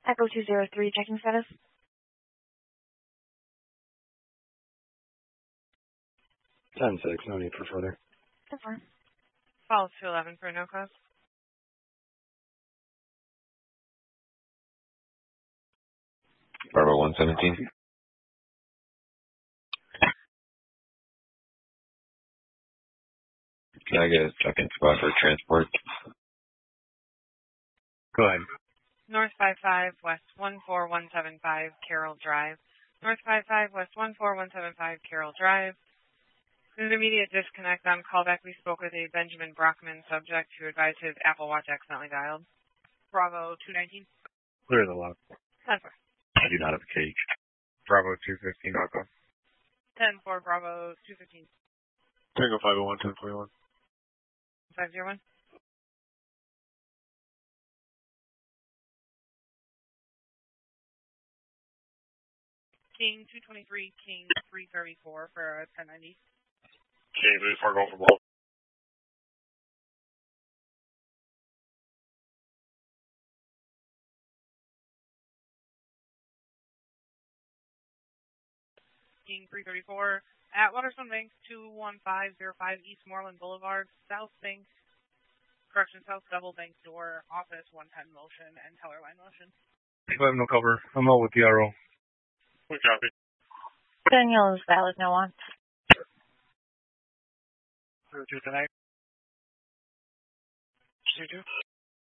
Echo 203, checking status. 10-6, no need for further. Confirm. Follow 211 for no cause. Bravo 117. Can I get a second spot for transport? Go ahead. North 55, West 14175, Carroll Drive. North 55, West 14175, Carroll Drive. An immediate disconnect on callback. We spoke with a Benjamin Brockman subject who advised his Apple Watch accidentally dialed. Bravo 219. Clear the lock. 10-4. I do not have a cage. Bravo 215, I'll go. 10-4, Bravo 215. Tango 501, 1041. 501. King 223, King 334 for 1090. King 334, go for ball. King 334 at Waterstone Bank 21505 East Moreland Boulevard, South Bank, South Double Bank Door, Office 110 motion, and teller line motion. I have no cover. I'm out with the RO. We copy. Danielle is valid, no on. 02 tonight. 02.